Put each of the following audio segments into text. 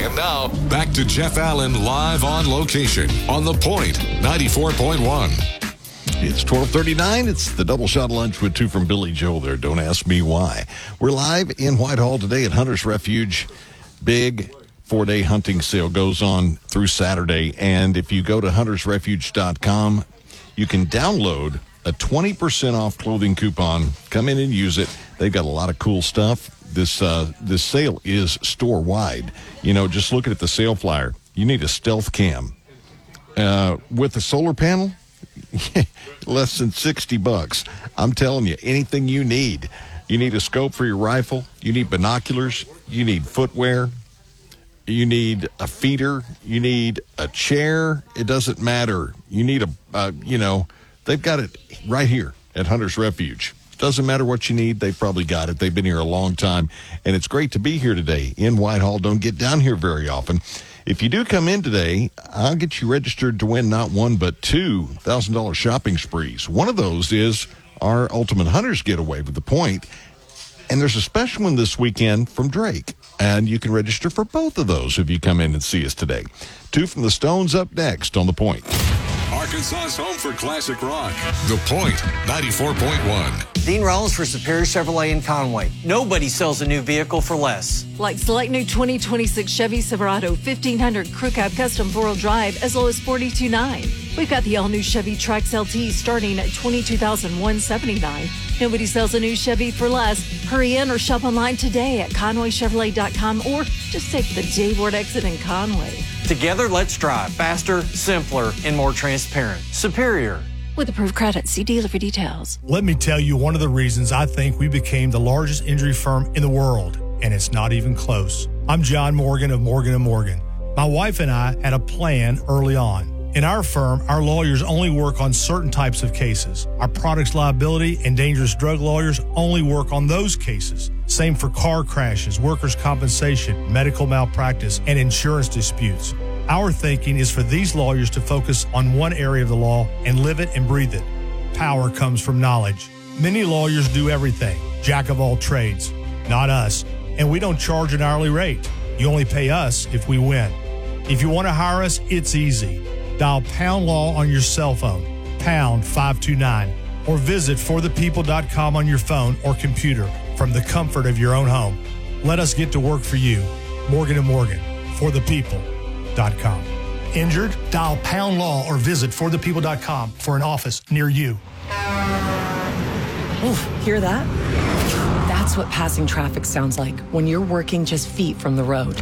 And now, back to Jeff Allen live on location on The Point, 94.1. It's 12:39. It's the double shot lunch with two from Billy Joel there. Don't ask me why. We're live in Whitehall today at Hunter's Refuge. Big 4-day hunting sale goes on through Saturday. And if you go to huntersrefuge.com, you can download a 20% off clothing coupon. Come in and use it. They've got a lot of cool stuff. This sale is store-wide. You know, just looking at the sale flyer, you need a stealth cam. With a solar panel, less than $60. I'm telling you, anything you need. You need a scope for your rifle. You need binoculars. You need footwear. You need a feeder. You need a chair. It doesn't matter. You need they've got it right here at Hunter's Refuge. Doesn't matter what you need. They've probably got it. They've been here a long time. And it's great to be here today in Whitehall. Don't get down here very often. If you do come in today, I'll get you registered to win not one but $2,000 shopping sprees. One of those is our Ultimate Hunters Getaway with The Point. And there's a special one this weekend from Drake. And you can register for both of those if you come in and see us today. Two from the Stones up next on The Point. Arkansas's home for classic rock. The Point, 94.1. Dean Rollins for Superior Chevrolet in Conway. Nobody sells a new vehicle for less. Like select new 2026 Chevy Silverado 1500 Crew Cab Custom 4-wheel drive as low as $42,900. We've got the all-new Chevy Trax LT starting at $22,179. Nobody sells a new Chevy for less. Hurry in or shop online today at ConwayChevrolet.com or just take the J-Ward exit in Conway. Together, let's drive faster, simpler, and more transparent. Superior. With approved credit, see dealer for details. Let me tell you one of the reasons I think we became the largest injury firm in the world, and it's not even close. I'm John Morgan of Morgan & Morgan. My wife and I had a plan early on. In our firm, our lawyers only work on certain types of cases. Our products liability and dangerous drug lawyers only work on those cases. Same for car crashes, workers' compensation, medical malpractice, and insurance disputes. Our thinking is for these lawyers to focus on one area of the law and live it and breathe it. Power comes from knowledge. Many lawyers do everything, jack of all trades. Not us, and we don't charge an hourly rate. You only pay us if we win. If you want to hire us, it's easy. Dial Pound Law on your cell phone, pound 529, or visit forthepeople.com on your phone or computer from the comfort of your own home. Let us get to work for you. Morgan & Morgan, forthepeople.com. Injured? Dial Pound Law or visit forthepeople.com for an office near you. Oof, hear that? That's what passing traffic sounds like when you're working just feet from the road.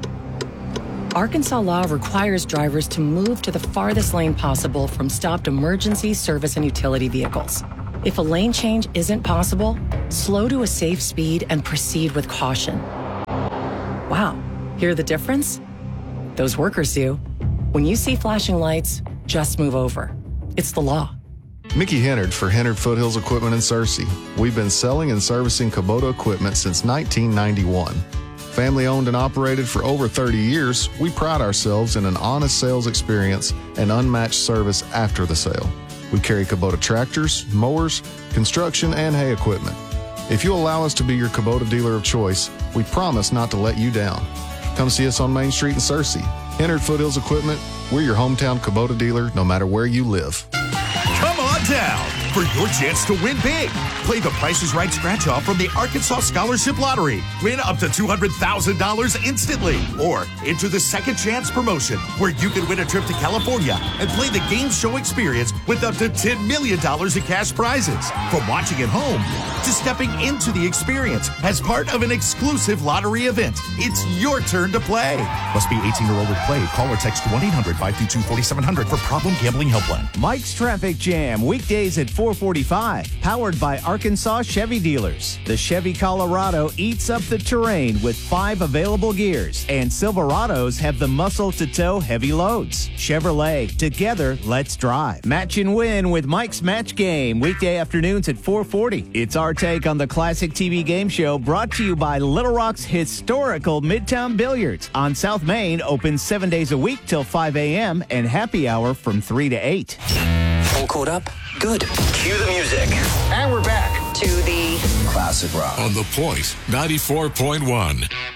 Arkansas law requires drivers to move to the farthest lane possible from stopped emergency, service, and utility vehicles. If a lane change isn't possible, slow to a safe speed and proceed with caution. Wow, hear the difference? Those workers do. When you see flashing lights, just move over. It's the law. Mickey Hennard for Hennard Foothills Equipment in Searcy. We've been selling and servicing Kubota equipment since 1991. Family owned and operated for over 30 years, we pride ourselves in an honest sales experience and unmatched service after the sale. We carry Kubota tractors, mowers, construction, and hay equipment. If you allow us to be your Kubota dealer of choice, we promise not to let you down. Come see us on Main Street in Searcy. Hennard Foothills Equipment, we're your hometown Kubota dealer no matter where you live. Come on down for your chance to win big. Play the Price is Right scratch-off from the Arkansas Scholarship Lottery. Win up to $200,000 instantly. Or enter the Second Chance promotion, where you can win a trip to California and play the game show experience with up to $10 million in cash prizes. From watching at home to stepping into the experience as part of an exclusive lottery event, it's your turn to play. Must be 18 or older to play. Call or text 1-800-522-4700 for Problem Gambling Helpline. Mike's Traffic Jam, weekdays at 4:45, powered by Arkansas Chevy Dealers. The Chevy Colorado eats up the terrain with 5 available gears, and Silverados have the muscle to tow heavy loads. Chevrolet, together, let's drive. Match and win with Mike's Match Game, weekday afternoons at 4:40. It's our take on the classic TV game show, brought to you by Little Rock's historical Midtown Billiards on South Main, open 7 days a week till 5 a.m. and happy hour from 3 to 8. All caught up? Good. Cue the music. And we're back to the classic rock on The Point, 94.1.